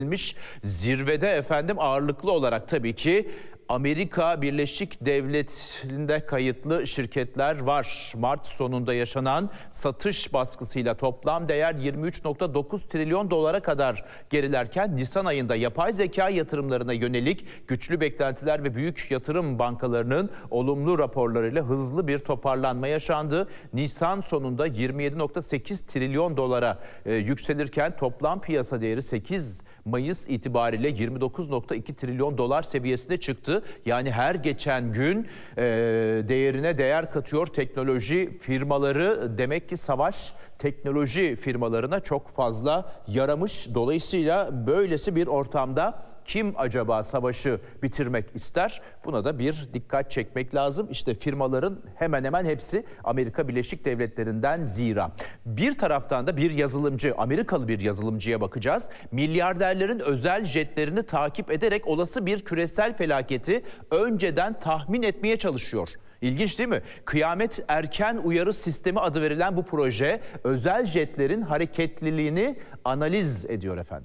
Zirvede efendim ağırlıklı olarak tabii ki Amerika Birleşik Devletleri'nde kayıtlı şirketler var. Mart sonunda yaşanan satış baskısıyla toplam değer 23,9 trilyon dolara kadar gerilerken Nisan ayında yapay zeka yatırımlarına yönelik güçlü beklentiler ve büyük yatırım bankalarının olumlu raporlarıyla hızlı bir toparlanma yaşandı. Nisan sonunda 27,8 trilyon dolara yükselirken toplam piyasa değeri 8 Mayıs itibariyle 29,2 trilyon dolar seviyesine çıktı. Yani her geçen gün değerine değer katıyor teknoloji firmaları. Demek ki savaş teknoloji firmalarına çok fazla yaramış. Dolayısıyla böylesi bir ortamda kim acaba savaşı bitirmek ister? Buna da bir dikkat çekmek lazım. İşte firmaların hemen hemen hepsi Amerika Birleşik Devletleri'nden zira. Bir taraftan da bir yazılımcı, Amerikalı bir yazılımcıya bakacağız. Milyarderlerin özel jetlerini takip ederek olası bir küresel felaketi önceden tahmin etmeye çalışıyor. İlginç değil mi? Kıyamet Erken Uyarı Sistemi adı verilen bu proje özel jetlerin hareketliliğini analiz ediyor efendim.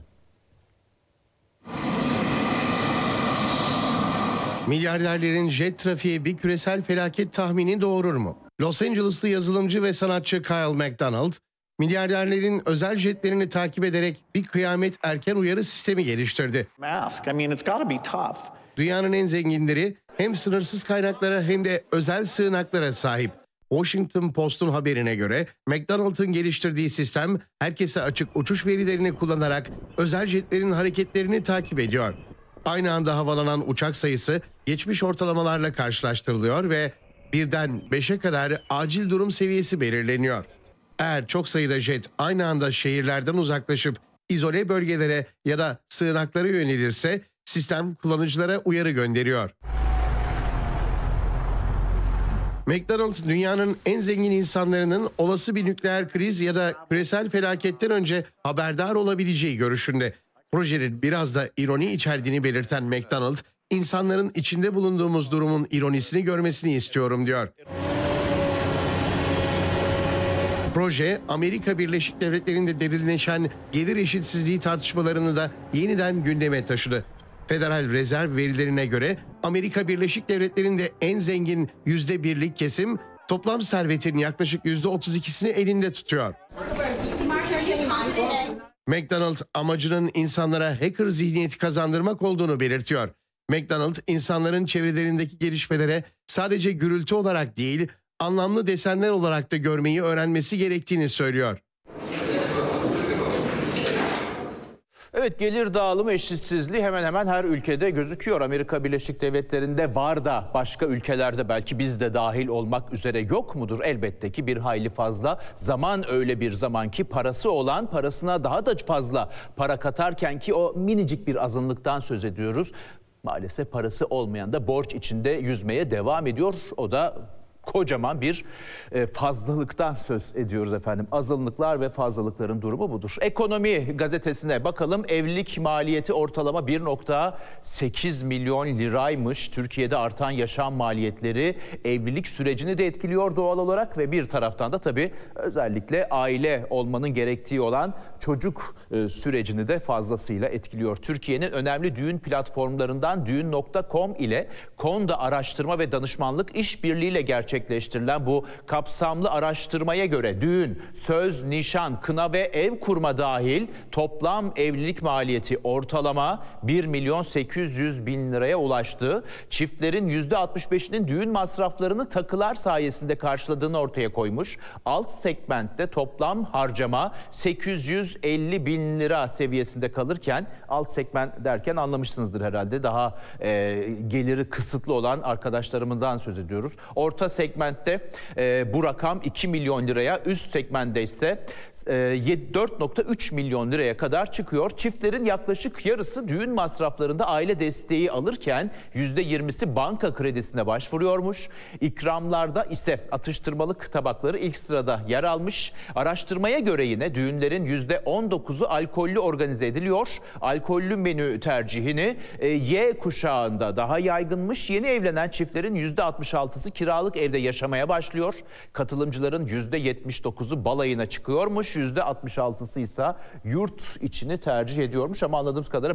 Milyarderlerin jet trafiği bir küresel felaket tahmini doğurur mu? Los Angeles'lı yazılımcı ve sanatçı Kyle MacDonald, milyarderlerin özel jetlerini takip ederek bir kıyamet erken uyarı sistemi geliştirdi. Dünyanın en zenginleri hem sınırsız kaynaklara hem de özel sığınaklara sahip. Washington Post'un haberine göre MacDonald'ın geliştirdiği sistem herkese açık uçuş verilerini kullanarak özel jetlerin hareketlerini takip ediyor. Aynı anda havalanan uçak sayısı geçmiş ortalamalarla karşılaştırılıyor ve 1'den 5'e kadar acil durum seviyesi belirleniyor. Eğer çok sayıda jet aynı anda şehirlerden uzaklaşıp izole bölgelere ya da sığınaklara yönelirse sistem kullanıcılara uyarı gönderiyor. MacDonald, dünyanın en zengin insanlarının olası bir nükleer kriz ya da küresel felaketten önce haberdar olabileceği görüşünde. Projenin biraz da ironi içerdiğini belirten MacDonald, insanların içinde bulunduğumuz durumun ironisini görmesini istiyorum diyor. Proje, Amerika Birleşik Devletleri'nde derinleşen gelir eşitsizliği tartışmalarını da yeniden gündeme taşıdı. Federal Rezerv verilerine göre Amerika Birleşik Devletleri'nde en zengin %1'lik kesim toplam servetin yaklaşık %32'sini elinde tutuyor. MacDonald amacının insanlara hacker zihniyeti kazandırmak olduğunu belirtiyor. MacDonald insanların çevrelerindeki gelişmelere sadece gürültü olarak değil, anlamlı desenler olarak da görmeyi öğrenmesi gerektiğini söylüyor. Evet, gelir dağılımı eşitsizliği hemen hemen her ülkede gözüküyor. Amerika Birleşik Devletleri'nde var da başka ülkelerde belki biz de dahil olmak üzere yok mudur? Elbette ki bir hayli fazla. Zaman öyle bir zaman ki parası olan parasına daha da fazla para katarken ki o minicik bir azınlıktan söz ediyoruz. Maalesef parası olmayan da borç içinde yüzmeye devam ediyor. O da kocaman bir fazlalıktan söz ediyoruz efendim. Azınlıklar ve fazlalıkların durumu budur. Ekonomi gazetesine bakalım. Evlilik maliyeti ortalama 1,8 milyon liraymış. Türkiye'de artan yaşam maliyetleri evlilik sürecini de etkiliyor doğal olarak ve bir taraftan da tabii özellikle aile olmanın gerektiği olan çocuk sürecini de fazlasıyla etkiliyor. Türkiye'nin önemli düğün platformlarından Düğün.com ile Konda Araştırma ve Danışmanlık işbirliğiyle gerçekleştirilen bu kapsamlı araştırmaya göre düğün, söz, nişan, kına ve ev kurma dahil toplam evlilik maliyeti ortalama 1.800.000 liraya ulaştı. Çiftlerin %65'inin düğün masraflarını takılar sayesinde karşıladığını ortaya koymuş. Alt segmentte toplam harcama 850.000 lira seviyesinde kalırken, alt segment derken anlamışsınızdır herhalde, daha geliri kısıtlı olan arkadaşlarımdan söz ediyoruz. Orta segmentte bu rakam 2 milyon liraya, üst segmentte ise 4,3 milyon liraya kadar çıkıyor. Çiftlerin yaklaşık yarısı düğün masraflarında aile desteği alırken %20'si banka kredisine başvuruyormuş. İkramlarda ise atıştırmalık tabakları ilk sırada yer almış. Araştırmaya göre yine düğünlerin %19'u alkollü organize ediliyor. Alkollü menü tercihini Y kuşağında daha yaygınmış. Yeni evlenen çiftlerin %66'sı kiralık evde ülkede yaşamaya başlıyor. Katılımcıların %79'u balayına çıkıyormuş, %66'sı ise yurt içini tercih ediyormuş ama anladığımız kadarıyla